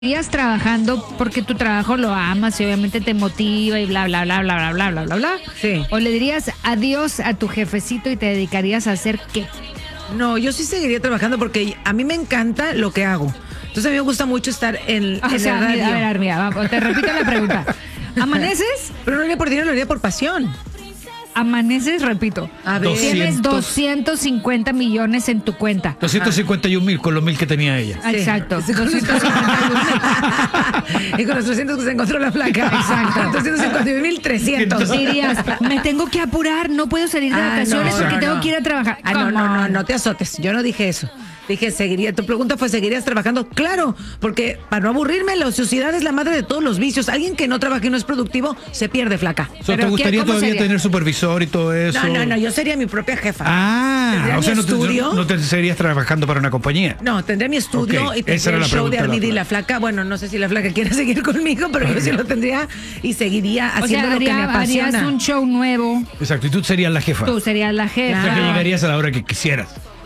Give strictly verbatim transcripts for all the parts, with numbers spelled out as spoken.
Seguirías trabajando porque tu trabajo lo amas y obviamente te motiva y bla, bla, bla, bla, bla, bla, bla, bla, bla. Sí. ¿O le dirías adiós a tu jefecito y te dedicarías a hacer qué? No, yo sí seguiría trabajando porque a mí me encanta lo que hago. Entonces a mí me gusta mucho estar en, O en sea, la radio. a ver, Armia, vamos, te repito la pregunta. ¿Amaneces? Pero no lo haría por dinero, lo haría por pasión. Amaneces, repito. A ver. Tienes doscientos. doscientos cincuenta millones en tu cuenta. doscientos cincuenta y un mil con los mil que tenía ella. Ah, Exacto. Sí, con doscientos cincuenta y uno. Y con los trescientos que se encontró la placa. Exacto. doscientos cincuenta y un mil trescientos. Dirías, me tengo que apurar, no puedo salir de Ah, vacaciones no, porque no, tengo no. que ir a trabajar. Ah, no, Come no, no, on. no te azotes. Yo no dije eso. Dije, seguiría. Tu pregunta fue, ¿seguirías trabajando? Claro, porque para no aburrirme, la ociosidad es la madre de todos los vicios. Alguien que no trabaja y no es productivo, se pierde, flaca. O sea, ¿te Pero, gustaría ¿qué- cómo todavía sería? tener supervisor y todo eso? No, no, no, yo sería mi propia jefa. Ah, ¿Tendría o mi sea, no te, estudio? no, no te seguirías trabajando para una compañía. No, tendré mi estudio Ok, y esa tendría era el la show de pregunta de la Armida y la flaca. flaca. Bueno, no sé si la flaca quiere seguir conmigo, pero yo sí lo tendría y seguiría O haciendo sea, lo que me haría- harías apasiona. un show nuevo, Exacto, y tú serías la jefa. tú serías la O jefa. sea, que llegarías a la hora que quisieras.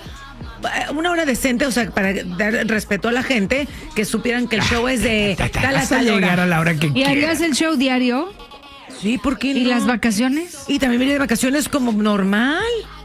Una hora decente, o sea, para dar respeto a la gente, que supieran que el show es de Ta, ta, tal a Vas a tal llegar hora. a la hora que ¿Y harías quieras. el show diario? Sí, ¿por qué no? ¿Y las vacaciones? Y también me iría de vacaciones como normal.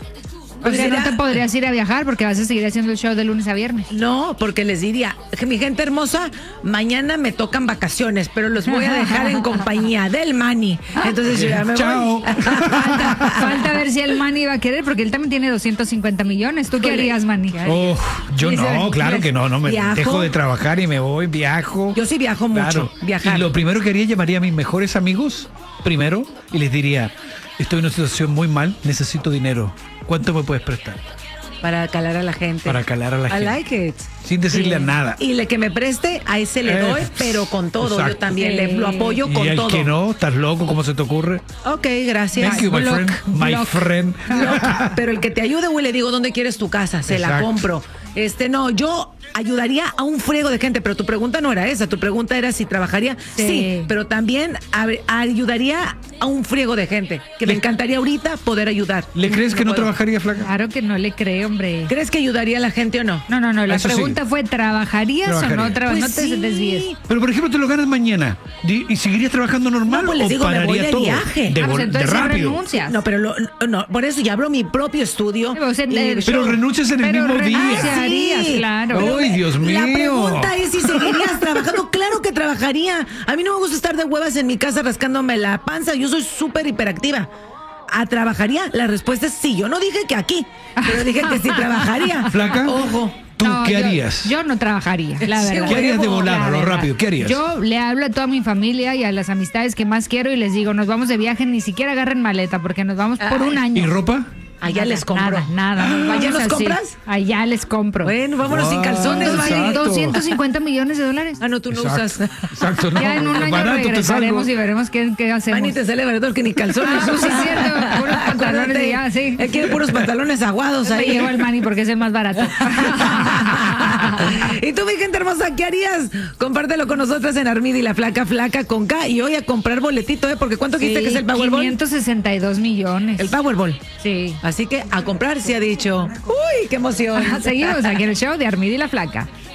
O Pues sea, no sería- te podrías ir a viajar porque vas a seguir haciendo el show de lunes a viernes. No, porque les diría, mi gente hermosa, mañana me tocan vacaciones, pero los voy a dejar en compañía del Manny. Entonces yo ya me Chao. voy. Falta, falta ver si el Manny va a querer porque él también tiene doscientos cincuenta millones. ¿Tú qué Híjole. harías, Manny? Oh, yo Dice, no, claro que no, no me viajo. dejo de trabajar y me voy, viajo. Yo sí viajo mucho, Claro. viajar. Y lo primero que haría, llamaría a mis mejores amigos primero y les diría, estoy en una situación muy mal, necesito dinero. ¿Cuánto me puedes prestar? Para calar a la gente. Para calar a la I gente. like it. Sin decirle a nada. Y le que me preste, a ese le Eh, doy, pero con todo. Yo exacto. también le, lo apoyo Y con al todo. que no, ¿estás loco? ¿Cómo se te ocurre? Ok, gracias. Thank you, my Block, friend. My block, friend. block. Pero el que te ayude, güey, le digo, ¿dónde quieres tu casa? Se la Exacto. compro. Este, no, yo ayudaría a un friego de gente, pero tu pregunta no era esa. Tu pregunta era si trabajaría. Sí, Sí. pero también a- ayudaría a un friego de gente. Que me Le- encantaría ahorita poder ayudar. ¿Le crees que no puedo. trabajaría, flaca? Claro que no le creo, hombre. ¿Crees que ayudaría a la gente o no? No, no, no. La Eso sí. pregunta fue, ¿trabajarías Trabajaría. o no? Tra- Pues no te sí. desvíes. Pero, por ejemplo, te lo ganas mañana. Di- ¿Y seguirías trabajando normal No, pues les o digo, me voy pararía de todo? viaje. De, Ah, pues vol- de entonces sí rápido. renuncias. No, pero lo- no, no, por eso ya abro mi propio estudio. O sea, y- el Pero renuncias en el Pero mismo día. renunciarías, Sí. claro. Pero Ay, me- Dios La mío. pregunta es si seguirías trabajando. Claro que trabajaría. A mí no me gusta estar de huevas en mi casa rascándome la panza. Yo soy súper hiperactiva. ¿A trabajaría? La respuesta es sí. Yo no dije que aquí, pero dije que sí trabajaría. ¿Flaca? Ojo. ¿Tú No, qué yo- harías? Yo, no trabajaría, la Sí, verdad. ¿Qué harías de huevo, volada, La lo verdad. rápido? ¿Qué harías? Yo le hablo a toda mi familia y a las amistades que más quiero y les digo, nos vamos de viaje, ni siquiera agarren maleta porque nos vamos por un año. ¿Y ropa? Allá Nada, les compro. Nada, nada. nos ¿Allá vamos nos así. compras? Allá les compro. Bueno, vámonos sin Wow. calzones, Exacto. Manny. doscientos cincuenta millones de dólares. Ah, no, tú no Exacto. usas. Exacto, no. Ya en un año Barato te regresaremos salgo. y veremos qué, qué hacemos. Manny te sale barato que ni calzones Ah, pues sí, usa. es cierto, puros pantalones Acuérdate, y ya, sí. él quiere puros pantalones aguados Me ahí. llevo al Manny porque es el más barato. Y tú, mi gente hermosa, ¿qué harías? Compártelo con nosotras en Armida y la Flaca, Flaca con K. Y hoy a comprar boletito, ¿eh? Porque ¿cuánto dijiste Sí, que es el Powerball? quinientos sesenta y dos millones. El Powerball. Sí. Así que a comprar se ha dicho. Uy, qué emoción. Seguimos aquí en el show de Armida y la Flaca.